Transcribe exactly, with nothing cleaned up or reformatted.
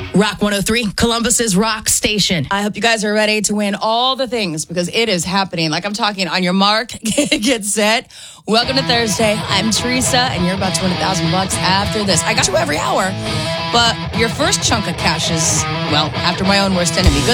Rock one oh three, Columbus's rock station. I hope you guys are ready to win all the things because it is happening. Like I'm talking on your mark, get set. Welcome to Thursday. I'm Teresa, and you're about to win a thousand bucks after this. I got you every hour, but your first chunk of cash is, well, after my own worst enemy. Good